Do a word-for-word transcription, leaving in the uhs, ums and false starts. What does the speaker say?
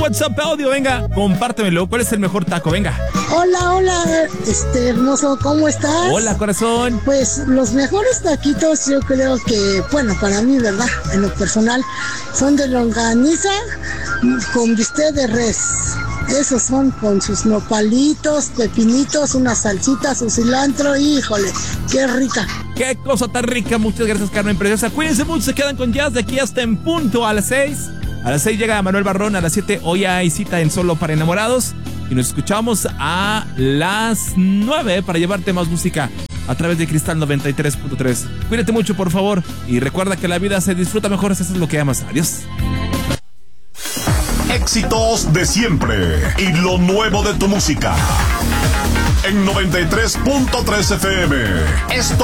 WhatsApp audio, venga, compártemelo. ¿Cuál es el mejor taco? Venga. Hola, hola, este hermoso, ¿cómo estás? Hola, corazón. Pues los mejores taquitos yo creo que, bueno, para mí, ¿verdad? En lo personal, son de longaniza con bistec de res. Esos son con sus nopalitos, pepinitos, una salsita, su cilantro, híjole, qué rica. Qué cosa tan rica. Muchas gracias, Carmen Preciosa. Cuídense mucho, se quedan con Jazz de aquí hasta en punto a las seis. A las seis llega Manuel Barrón, a las siete hoy hay cita en Solo para Enamorados. Y nos escuchamos a las nueve para llevarte más música a través de Cristal noventa y tres punto tres. Cuídate mucho, por favor. Y recuerda que la vida se disfruta mejor si haces lo que amas. Adiós. Éxitos de siempre y lo nuevo de tu música. En noventa y tres punto tres F M. Esto